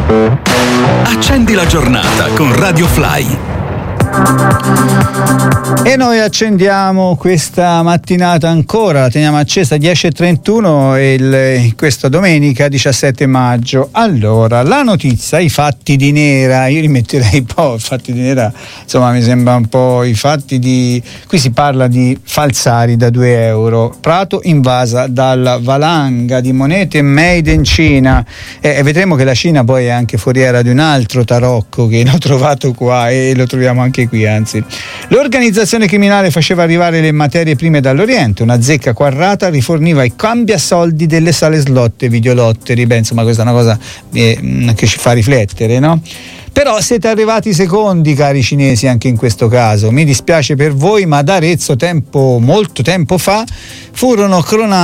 Accendi la giornata con Radio Fly. E noi accendiamo questa mattinata ancora, la teniamo accesa 10:31 questa domenica 17 maggio. Allora, la notizia, i fatti di Nera, io li metterei un po', i fatti di Nera, insomma mi sembra un po' i fatti di, qui si parla di falsari da 2 euro, Prato invasa dalla valanga di monete made in Cina, e vedremo che la Cina poi è anche foriera di un altro tarocco che l'ho trovato qua e lo troviamo anche qui, anzi. L'organizzazione criminale faceva arrivare le materie prime dall'Oriente, una zecca quarrata riforniva i cambiasoldi delle sale slot e videolotteri. Beh, insomma, questa è una cosa che ci fa riflettere, no? Però siete arrivati secondi, cari cinesi, anche in questo caso. Mi dispiace per voi, ma ad Arezzo molto tempo fa furono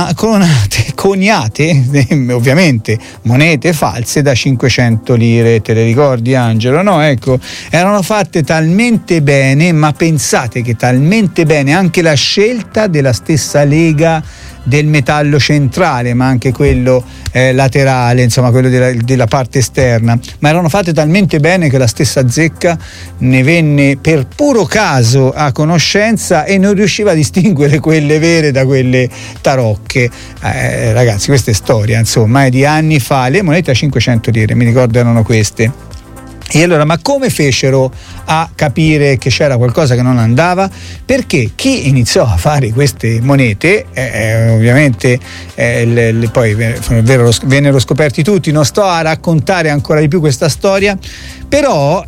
coniate ovviamente monete false da 500 lire. Te le ricordi, Angelo? No, ecco, erano fatte talmente bene, ma pensate che talmente bene anche la scelta della stessa lega del metallo centrale, ma anche quello laterale, insomma quello della parte esterna, ma erano fatte talmente bene che la stessa zecca ne venne per puro caso a conoscenza e non riusciva a distinguere quelle vere da quelle tarocche. Ragazzi, questa è storia, insomma, è di anni fa. Le monete a 500 lire, mi ricordo, erano queste. E allora, ma come fecero a capire che c'era qualcosa che non andava? Perché chi iniziò a fare queste monete, ovviamente poi vennero scoperti tutti, non sto a raccontare ancora di più questa storia, però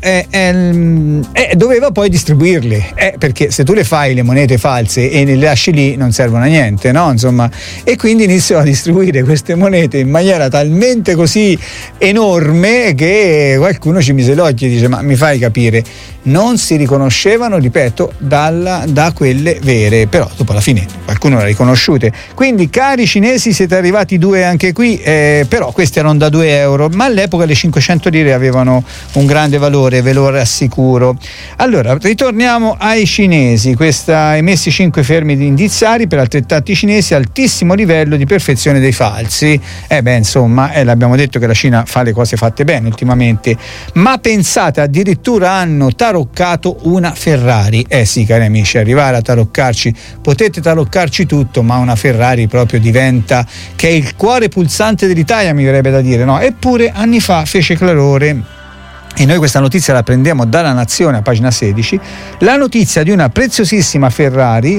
doveva poi distribuirle, perché se tu le fai le monete false e le lasci lì non servono a niente, no? Insomma, e quindi iniziò a distribuire queste monete in maniera talmente così enorme che qualcuno ci mise l'occhio e dice: ma mi fai capire? Non si riconoscevano, ripeto, da quelle vere, però dopo alla fine qualcuno le ha riconosciute. Quindi, cari cinesi, siete arrivati 2 anche qui, però questi erano da 2 euro, ma all'epoca le 500 lire avevano un grande valore, ve lo rassicuro. Allora, ritorniamo ai cinesi. Questa emessi 5 fermi indiziari per altrettanti cinesi, altissimo livello di perfezione dei falsi. Insomma, l'abbiamo detto che la Cina fa le cose fatte bene ultimamente, ma pensate, addirittura hanno taroccato una Ferrari. Sì, cari amici, arrivare a taroccarci, potete taroccarci tutto, ma una Ferrari proprio diventa, che è il cuore pulsante dell'Italia, mi verrebbe da dire, no? Eppure anni fa fece calore. E noi questa notizia la prendiamo dalla Nazione, a pagina 16, la notizia di una preziosissima Ferrari.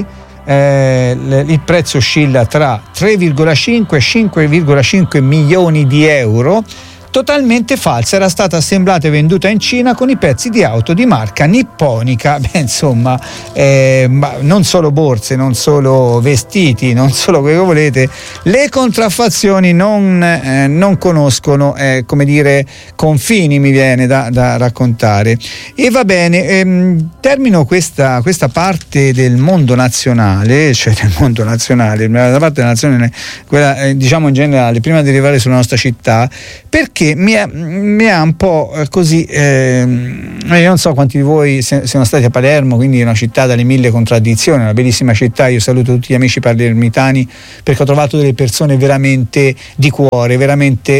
Il prezzo oscilla tra 3,5 e 5,5 milioni di euro, totalmente falsa, era stata assemblata e venduta in Cina con i pezzi di auto di marca nipponica. Insomma, non solo borse, non solo vestiti, non solo quello che volete, le contraffazioni non conoscono, come dire, confini, mi viene da raccontare. E va bene, termino questa parte del mondo nazionale, cioè del mondo nazionale, la parte della nazione, quella diciamo in generale, prima di arrivare sulla nostra città, perché mi ha un po' così, io non so quanti di voi siano stati a Palermo, quindi è una città dalle mille contraddizioni, una bellissima città. Io saluto tutti gli amici palermitani perché ho trovato delle persone veramente di cuore, veramente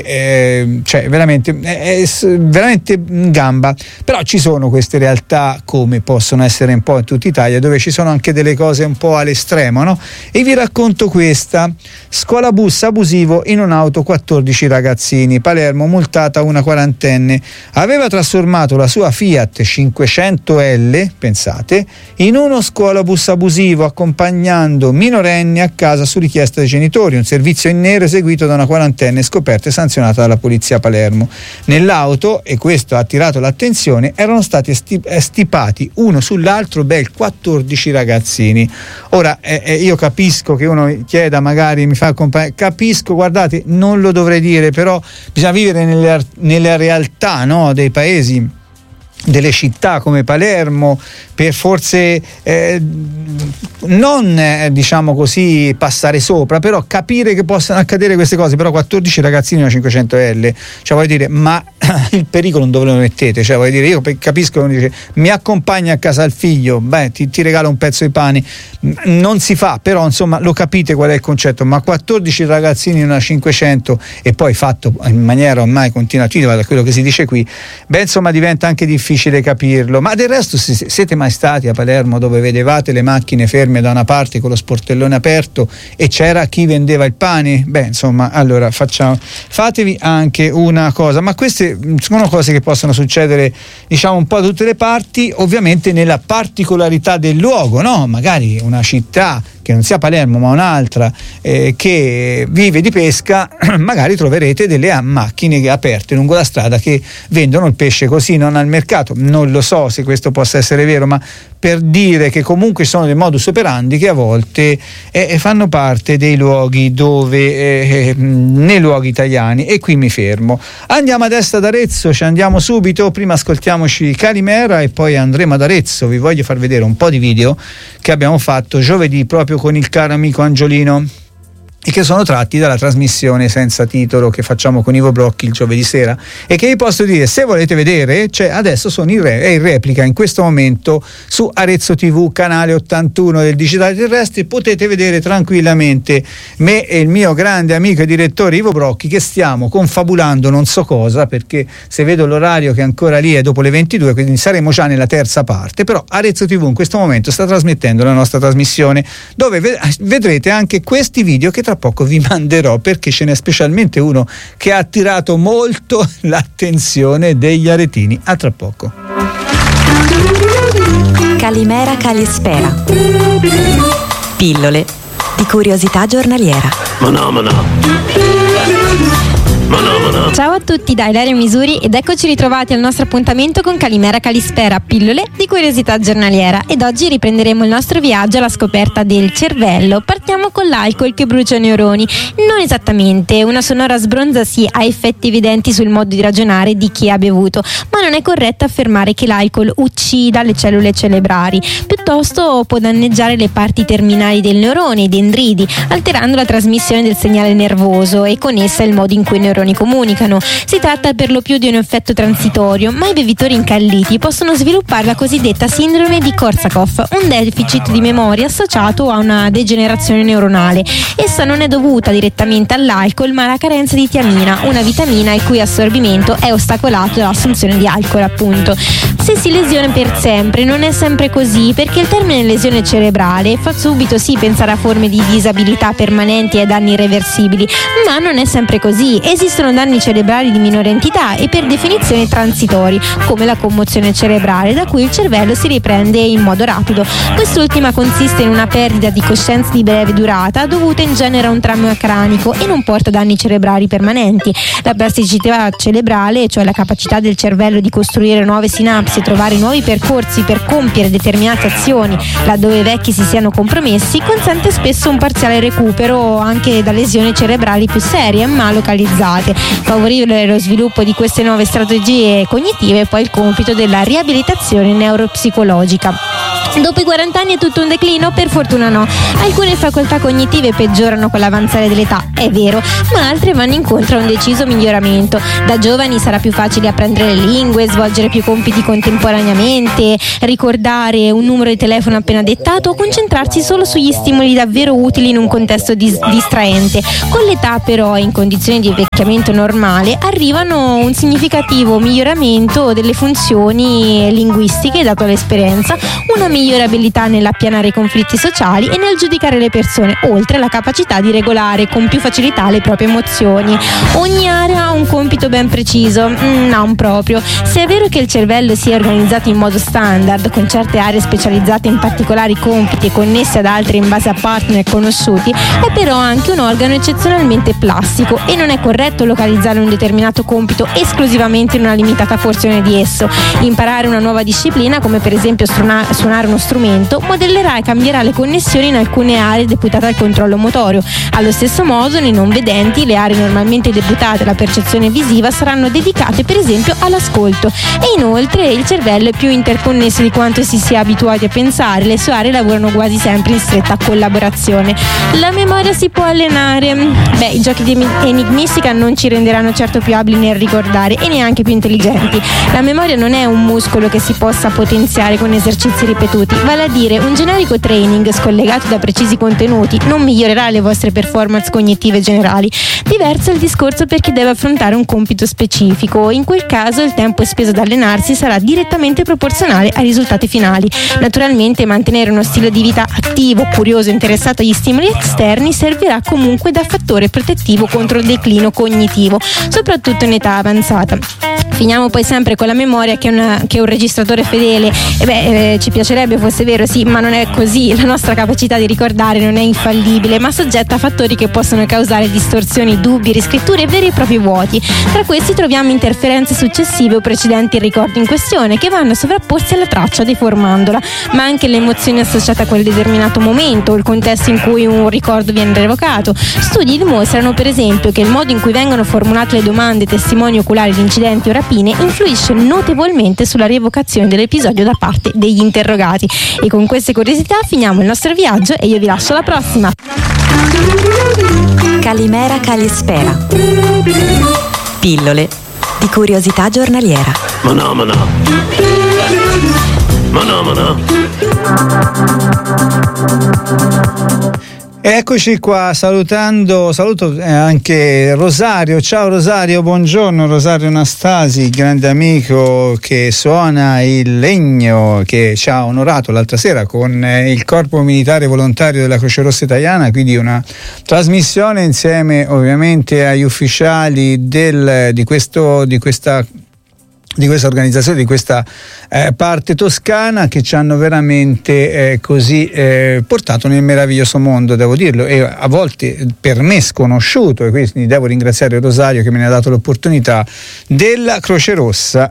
in gamba. Però ci sono queste realtà, come possono essere un po' in tutta Italia, dove ci sono anche delle cose un po' all'estremo, no? E vi racconto questa: scuola bus abusivo in un'auto, 14 ragazzini. Palermo, multata una quarantenne, aveva trasformato la sua Fiat 500L, pensate, in uno scuolabus abusivo, accompagnando minorenni a casa su richiesta dei genitori, un servizio in nero eseguito da una quarantenne scoperta e sanzionata dalla polizia a Palermo. Nell'auto, e questo ha attirato l'attenzione, erano stati stipati uno sull'altro 14 ragazzini. Ora io capisco che uno chieda, magari mi fa accompagnare, capisco, guardate, non lo dovrei dire, però bisogna vivere nella realtà, no, dei paesi delle città come Palermo, per forse non diciamo così passare sopra, però capire che possano accadere queste cose. Però 14 ragazzini una 500L, cioè voglio dire, ma il pericolo dove lo mettete? Cioè voglio dire, io capisco che uno dice mi accompagna a casa il figlio, ti regala un pezzo di pane, non si fa, però insomma lo capite qual è il concetto. Ma 14 ragazzini in una 500 e poi fatto in maniera ormai continuativa, da quello che si dice qui, insomma diventa anche difficile capirlo. Ma del resto siete mai stati a Palermo, dove vedevate le macchine ferme da una parte con lo sportellone aperto e c'era chi vendeva il pane? Insomma, allora fatevi anche una cosa. Ma queste sono cose che possono succedere, diciamo, un po' da tutte le parti, ovviamente nella particolarità del luogo, no? Magari una città che non sia Palermo ma un'altra che vive di pesca, magari troverete delle macchine aperte lungo la strada che vendono il pesce così, non al mercato. Non lo so se questo possa essere vero, ma per dire che comunque sono dei modus operandi che a volte fanno parte dei luoghi dove nei luoghi italiani. E qui mi fermo. Andiamo adesso ad Arezzo, ci andiamo subito. Prima ascoltiamoci Calimera e poi andremo ad Arezzo. Vi voglio far vedere un po' di video che abbiamo fatto giovedì proprio con il caro amico Angiolino e che sono tratti dalla trasmissione Senza Titolo che facciamo con Ivo Brocchi il giovedì sera, e che vi posso dire, se volete vedere, adesso sono in replica in questo momento su Arezzo TV, canale 81 del Digitale Terrestre. Potete vedere tranquillamente me e il mio grande amico e direttore Ivo Brocchi che stiamo confabulando non so cosa, perché se vedo l'orario che ancora lì è dopo le 22, quindi saremo già nella terza parte. Però Arezzo TV in questo momento sta trasmettendo la nostra trasmissione, dove vedrete anche questi video che tra poco vi manderò, perché ce n'è specialmente uno che ha attirato molto l'attenzione degli aretini. A tra poco. Calimera Calispera. Pillole di curiosità giornaliera. Ma no. Ciao a tutti da Ilaria Misuri ed eccoci ritrovati al nostro appuntamento con Calimera Calispera, pillole di curiosità giornaliera, ed oggi riprenderemo il nostro viaggio alla scoperta del cervello. Partiamo con l'alcol che brucia i neuroni. Non esattamente, una sonora sbronza sì ha effetti evidenti sul modo di ragionare di chi ha bevuto, ma non è corretto affermare che l'alcol uccida le cellule cerebrali, piuttosto può danneggiare le parti terminali del neurone, i dendriti, alterando la trasmissione del segnale nervoso e con essa il modo in cui i neuroni comunicano. Si tratta per lo più di un effetto transitorio, ma i bevitori incalliti possono sviluppare la cosiddetta sindrome di Korsakoff, un deficit di memoria associato a una degenerazione neuronale. Essa non è dovuta direttamente all'alcol, ma alla carenza di tiamina, una vitamina il cui assorbimento è ostacolato dall'assunzione di alcol, appunto. Se si lesiona per sempre, non è sempre così, perché il termine lesione cerebrale fa subito sì pensare a forme di disabilità permanenti e danni irreversibili, ma non è sempre così. Esistono danni cerebrali di minore entità e per definizione transitori, come la commozione cerebrale, da cui il cervello si riprende in modo rapido. Quest'ultima consiste in una perdita di coscienza di breve durata dovuta in genere a un trauma cranico e non porta danni cerebrali permanenti. La plasticità cerebrale, cioè la capacità del cervello di costruire nuove sinapsi e trovare nuovi percorsi per compiere determinate azioni laddove i vecchi si siano compromessi, consente spesso un parziale recupero anche da lesioni cerebrali più serie ma localizzate. Favorire lo sviluppo di queste nuove strategie cognitive è poi il compito della riabilitazione neuropsicologica. Dopo i 40 anni è tutto un declino? Per fortuna no. Alcune facoltà cognitive peggiorano con l'avanzare dell'età, è vero, ma altre vanno incontro a un deciso miglioramento. Da giovani sarà più facile apprendere le lingue, svolgere più compiti contemporaneamente, ricordare un numero di telefono appena dettato o concentrarsi solo sugli stimoli davvero utili in un contesto distraente. Con l'età però, in condizioni di invecchiamento normale, arrivano un significativo miglioramento delle funzioni linguistiche, dato l'esperienza, una migliore abilità nell'appianare i conflitti sociali e nel giudicare le persone, oltre alla capacità di regolare con più facilità le proprie emozioni. Ogni area ha un compito ben preciso? Non proprio. Se è vero che il cervello sia organizzato in modo standard, con certe aree specializzate in particolari compiti e connesse ad altre in base a partner conosciuti, è però anche un organo eccezionalmente plastico e non è corretto corretto localizzare un determinato compito esclusivamente in una limitata porzione di esso. Imparare una nuova disciplina, come per esempio suonare uno strumento, modellerà e cambierà le connessioni in alcune aree deputate al controllo motorio. Allo stesso modo, nei non vedenti, le aree normalmente deputate alla percezione visiva saranno dedicate per esempio all'ascolto. E inoltre il cervello è più interconnesso di quanto si sia abituati a pensare, le sue aree lavorano quasi sempre in stretta collaborazione. La memoria si può allenare? I giochi di enigmistica non ci renderanno certo più abili nel ricordare e neanche più intelligenti. La memoria non è un muscolo che si possa potenziare con esercizi ripetuti, vale a dire un generico training scollegato da precisi contenuti non migliorerà le vostre performance cognitive generali. Diverso è il discorso per chi deve affrontare un compito specifico. In quel caso il tempo speso ad allenarsi sarà direttamente proporzionale ai risultati finali. Naturalmente mantenere uno stile di vita attivo, curioso e interessato agli stimoli esterni servirà comunque da fattore protettivo contro il declino cognitivo, soprattutto in età avanzata. Finiamo poi sempre con la memoria che è un registratore fedele. Ci piacerebbe fosse vero, sì, ma non è così. La nostra capacità di ricordare non è infallibile, ma soggetta a fattori che possono causare distorsioni, dubbi, riscritture e veri e propri vuoti. Tra questi troviamo interferenze successive o precedenti al ricordo in questione, che vanno a sovrapporsi alla traccia deformandola, ma anche le emozioni associate a quel determinato momento o il contesto in cui un ricordo viene revocato. Studi dimostrano per esempio che il modo in cui vengono formulate le domande, testimoni oculari di incidenti o rapine influisce notevolmente sulla rievocazione dell'episodio da parte degli interrogati. E con queste curiosità finiamo il nostro viaggio e io vi lascio alla prossima. Calimera Calispera. Pillole di curiosità giornaliera. Eccoci qua, saluto anche Rosario. Ciao Rosario, buongiorno. Rosario Anastasi, grande amico che suona il legno, che ci ha onorato l'altra sera con il Corpo Militare Volontario della Croce Rossa Italiana, quindi una trasmissione insieme ovviamente agli ufficiali di questa organizzazione, di questa parte toscana, che ci hanno veramente portato nel meraviglioso mondo, devo dirlo, e a volte per me sconosciuto, e quindi devo ringraziare Rosario che me ne ha dato l'opportunità, della Croce Rossa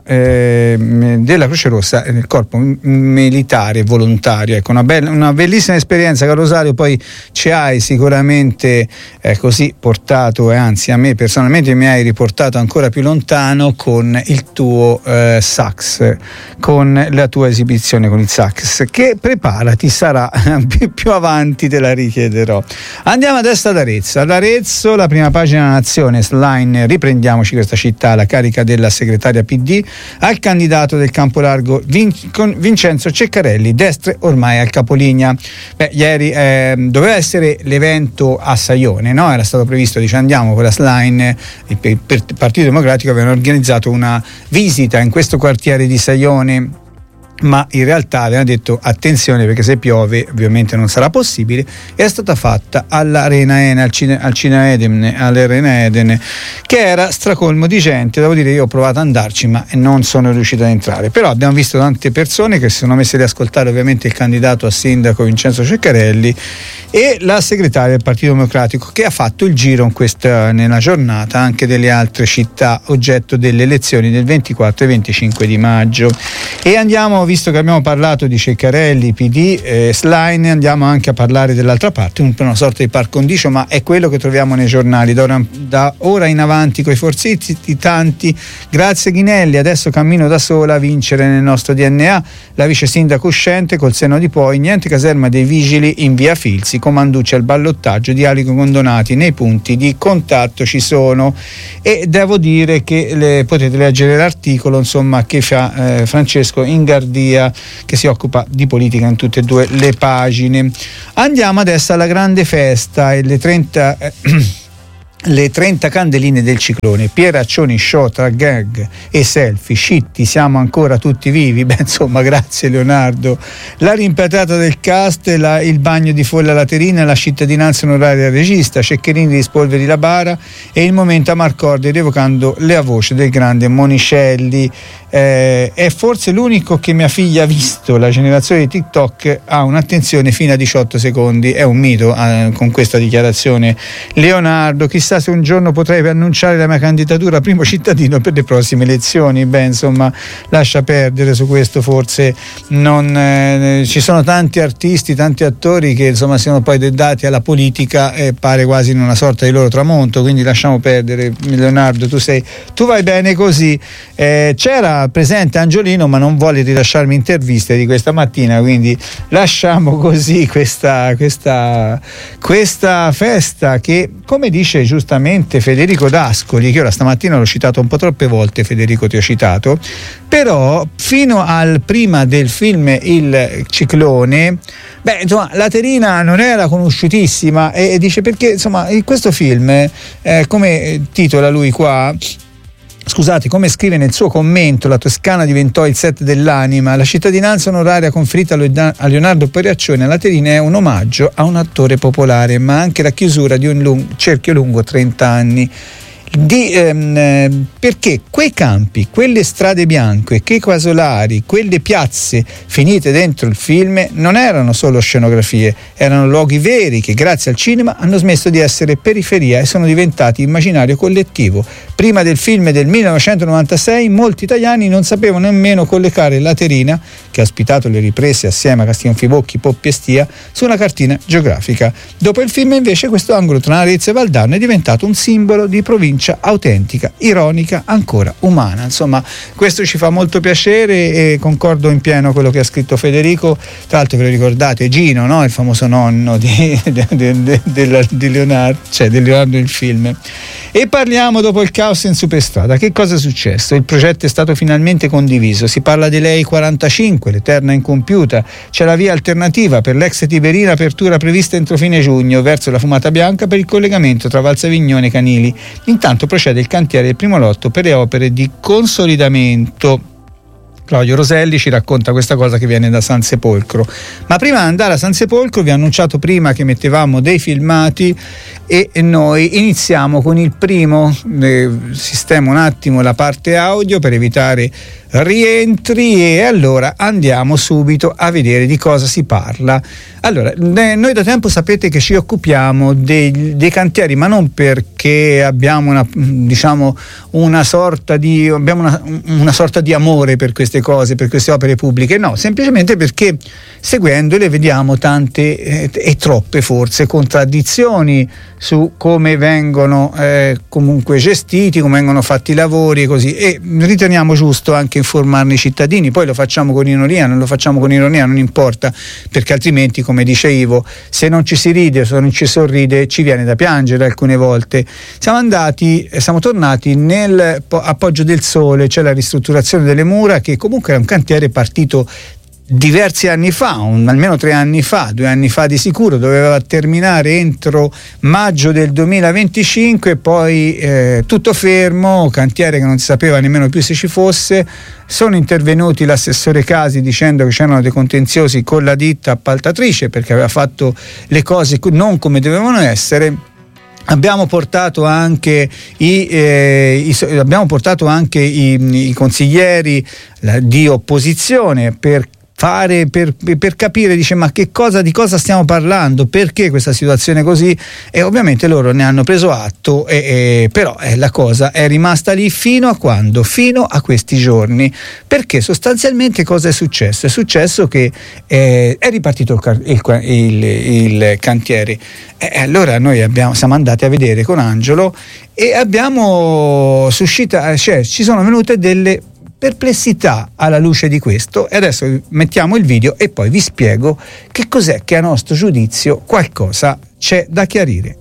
nel Corpo Militare Volontario. Ecco, una bellissima esperienza che Rosario poi ci hai sicuramente così portato, e anzi a me personalmente mi hai riportato ancora più lontano con il tuo sax, con la tua esibizione con il sax, che preparati, sarà più avanti, te la richiederò. Andiamo adesso ad Arezzo. Ad Arezzo, la prima pagina della Nazione, Slime, riprendiamo questa città, la carica della segretaria PD al candidato del Campolargo Vincenzo Ceccarelli, destre ormai al capolinea. Ieri doveva essere l'evento a Saione, no? Era stato previsto, andiamo con la Slime, per il Partito Democratico avevano organizzato una visita in questo quartiere di Saione, ma in realtà avevano detto attenzione perché se piove ovviamente non sarà possibile. È stata fatta all'Arena Eden, all'Arena Eden, che era stracolmo di gente. Devo dire, io ho provato ad andarci ma non sono riuscito ad entrare, però abbiamo visto tante persone che si sono messe ad ascoltare ovviamente il candidato a sindaco Vincenzo Ceccarelli e la segretaria del Partito Democratico, che ha fatto il giro nella giornata anche delle altre città oggetto delle elezioni del 24 e 25 di maggio. E andiamo, visto che abbiamo parlato di Ceccarelli, PD, Slime, andiamo anche a parlare dell'altra parte, una sorta di par condicio, ma è quello che troviamo nei giornali da ora in avanti, coi forzisti tanti. Grazie Ghinelli, adesso cammino da sola a vincere nel nostro DNA. La vice sindaco uscente col senno di poi, niente caserma dei vigili in via Filzi, Comanducci al ballottaggio, dialogo con Donati, nei punti di contatto ci sono. E devo dire che potete leggere l'articolo che fa Francesco Ingardia, che si occupa di politica in tutte e due le pagine. Andiamo adesso alla grande festa e le 30 candeline del ciclone, Pieraccioni show tra gag e selfie, scitti, siamo ancora tutti vivi. Grazie Leonardo. La rimpatata del cast, il bagno di folla laterina, la cittadinanza onoraria al regista, Ceccherini rispolveri la bara e il momento a Marcordi rievocando la voce del grande Monicelli. È forse l'unico che mia figlia ha visto. La generazione di TikTok ha un'attenzione fino a 18 secondi, è un mito con questa dichiarazione Leonardo. Chissà chissà se un giorno potrei annunciare la mia candidatura a primo cittadino per le prossime elezioni. Beh, insomma, lascia perdere su questo, forse non ci sono tanti artisti, tanti attori che insomma siano poi dedati alla politica e pare quasi in una sorta di loro tramonto, quindi lasciamo perdere. Leonardo, tu vai bene così. C'era presente Angiolino ma non vuole rilasciarmi interviste di questa mattina, quindi lasciamo così questa festa che, come dice giustamente Federico D'Ascoli, che ora stamattina l'ho citato un po' troppe volte, Federico ti ho citato, però fino al prima del film Il Ciclone, beh, insomma, Laterina non era conosciutissima e dice perché, insomma, in questo film, come titola lui qua, scusate, come scrive nel suo commento, la Toscana diventò il set dell'anima, la cittadinanza onoraria conferita a Leonardo Periaccione a Laterina è un omaggio a un attore popolare, ma anche la chiusura di un cerchio lungo 30 anni. Perché quei campi, quelle strade bianche, quei casolari, quelle piazze finite dentro il film non erano solo scenografie, erano luoghi veri che grazie al cinema hanno smesso di essere periferia e sono diventati immaginario collettivo. Prima del film del 1996 molti italiani non sapevano nemmeno collocare Laterina, che ha ospitato le riprese assieme a Castionfibocchi, Poppi e Stia, su una cartina geografica. Dopo il film invece questo angolo tra Arezzo e Valdarno è diventato un simbolo di provincia autentica, ironica, ancora umana. Insomma, questo ci fa molto piacere e concordo in pieno quello che ha scritto Federico. Tra l'altro, ve lo ricordate, Gino, no? Il famoso nonno di Leonardo, cioè di Leonardo nel film. E parliamo dopo il caos in Superstrada. Che cosa è successo? Il progetto è stato finalmente condiviso. Si parla di Lei 45, l'eterna incompiuta. C'è la via alternativa per l'ex Tiberina, apertura prevista entro fine giugno verso la Fumata Bianca per il collegamento tra Valsavignone e Canili. Intanto procede il cantiere del primo lotto per le opere di consolidamento. Claudio Roselli ci racconta questa cosa che viene da San Sepolcro. Ma prima di andare a San Sepolcro, vi ho annunciato prima che mettevamo dei filmati e noi iniziamo con il primo. Sistemo un attimo la parte audio per evitare rientri e allora andiamo subito a vedere di cosa si parla. Allora, noi da tempo sapete che ci occupiamo dei cantieri, ma non perché abbiamo una sorta di amore per queste cose, per queste opere pubbliche, no, semplicemente perché seguendole vediamo tante e troppe forse contraddizioni su come vengono comunque gestiti, come vengono fatti i lavori e così, e riteniamo giusto anche informarne i cittadini. Poi lo facciamo con ironia, non lo facciamo con ironia non importa, perché altrimenti, come dice Ivo, se non ci si ride, se non ci sorride, ci viene da piangere alcune volte. Siamo tornati nel Appoggio del Sole, cioè la ristrutturazione delle mura, che comunque era un cantiere partito diversi anni fa, almeno 3 anni fa, 2 anni fa di sicuro, doveva terminare entro maggio del 2025 e poi tutto fermo, cantiere che non si sapeva nemmeno più se ci fosse. Sono intervenuti l'assessore Casi dicendo che c'erano dei contenziosi con la ditta appaltatrice perché aveva fatto le cose non come dovevano essere. Abbiamo portato anche i consiglieri di opposizione per capire, dice, ma di cosa stiamo parlando, perché questa situazione così, e ovviamente loro ne hanno preso atto, però la cosa è rimasta lì fino a quando? Fino a questi giorni, perché sostanzialmente cosa è successo? È successo che è ripartito il cantiere, allora noi siamo andati a vedere con Angelo e abbiamo ci sono venute delle perplessità alla luce di questo, e adesso mettiamo il video e poi vi spiego che cos'è che a nostro giudizio qualcosa c'è da chiarire.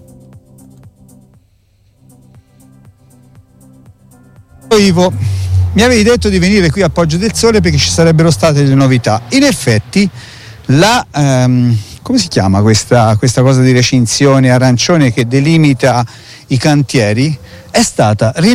Ivo, mi avevi detto di venire qui a Appoggio del Sole perché ci sarebbero state delle novità. In effetti come si chiama questa cosa di recinzione arancione che delimita i cantieri è stata